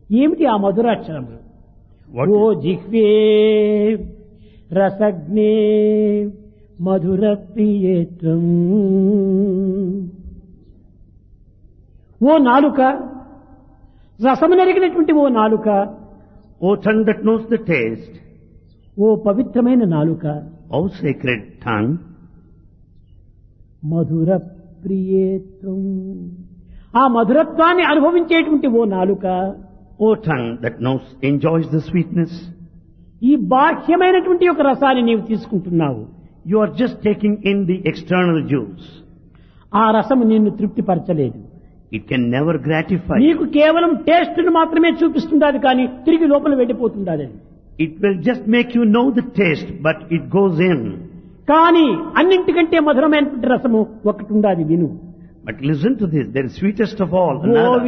ఏమిటి ఆ మధురాక్షరములు? What ఓ జిహ్వే రసజ్ఞే మధుర ప్రియేత్వం. ఓ నాలుక, రసము నెరిగినటువంటి ఓ నాలుక, O tongue that knows the taste, ఓ పవిత్రమైన నాలుక, O sacred tongue, మధుర ప్రియేత్వం. ఆ మధురత్వాన్ని అనుభవించేటువంటి ఓ నాలుక, O tongue that enjoys the sweetness, ఈ బాహ్యమైనటువంటి ఒక రసాన్ని నీవు తీసుకుంటున్నావు. you are just taking in the external juice. ఆ రసము నిన్ను తృప్తిపరచలేదు. It can never gratify you. నీకు కేవలం టేస్ట్ను మాత్రమే చూపిస్తుండాలి, కానీ తిరిగి లోపల వెళ్ళిపోతుండాలి. It will just make you know the taste, but it goes in. కానీ అన్నింటికంటే మధురమైనటువంటి రసము ఒకటి ఉండాలి, విను. But listen to this, there is sweetest of all, oh another.